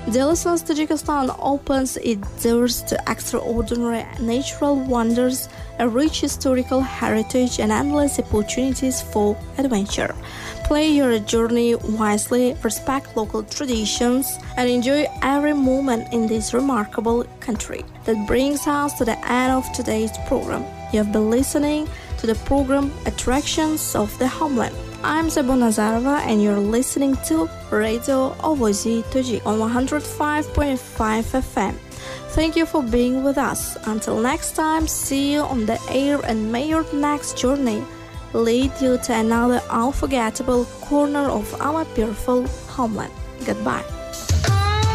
Dear listeners, Tajikistan opens its doors to extraordinary natural wonders, a rich historical heritage, and endless opportunities for adventure. Play your journey wisely, respect local traditions, and enjoy every moment in this remarkable country. That brings us to the end of today's program. You have been listening to the program Attractions of the Homeland. I'm Zebo Nazarova and you're listening to Radio Ovozi Tajik on 105.5 FM. Thank you for being with us. Until next time, see you on the air and may your next journey lead you to another unforgettable corner of our beautiful homeland. Goodbye.